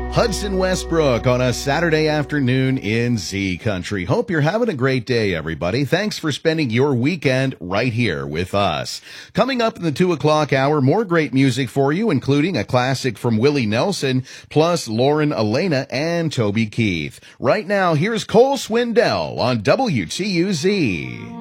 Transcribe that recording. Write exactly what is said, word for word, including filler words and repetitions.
Hudson Westbrook on a Saturday afternoon in Z Country. Hope you're having a great day, everybody. Thanks for spending your weekend right here with us. Coming up in the two o'clock hour, more great music for you, including a classic from Willie Nelson, plus Lauren Elena and Toby Keith. Right now, here's Cole Swindell on W T U Z.